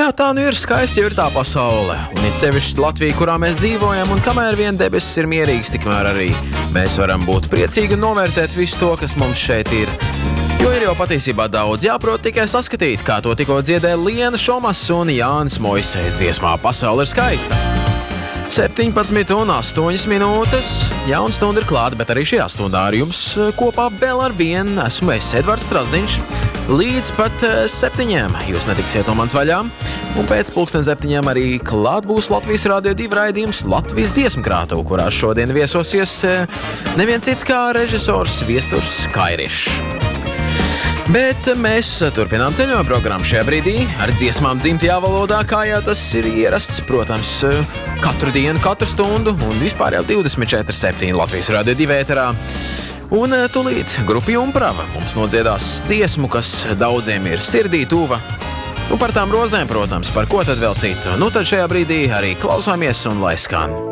Jā, tā nu ir, skaisti jau ir tā pasaule. Un it sevišķi Latvija, kurā mēs dzīvojam, un kamēr vien debesis ir mierīgs, tikmēr arī mēs varam būt priecīgi un novērtēt visu to, kas mums šeit ir. Jo ir jau patiesībā daudz jāprot tikai saskatīt, kā to tikko dziedē Liena Šomas un Jānis Moisejs dziesmā Pasaule ir skaista. 17:08 minūtes. Jauna stunda ir klāta, bet arī šajā stundā ar jums kopā vēl ar vienu esmu es, Edvards Strazdiņš. Līdz pat 7 jūs netiksiet no mans vaļā. Un pēc 7 arī klāt būs Latvijas Radio 2 raidījums Latvijas dziesmu krātuve, kurā šodien viesosies neviens cits kā režisors Viesturs Kairišs. Bet mēs turpinām ceļojuma programmu šajā brīdī ar dziesmām dzimtajā valodā, kā jau tas ir ierasts, protams, katru dienu, katru stundu un vispār jau 24/7 Latvijas Radio 2 ēterā. Un tūlīt grupa Jumprava mums nodziedās dziesmu, kas daudziem ir sirdī tuva. Un par tām rozēm, protams, par ko tad vēl citu. Nu tad šajā brīdī arī klausāmies un lai skan.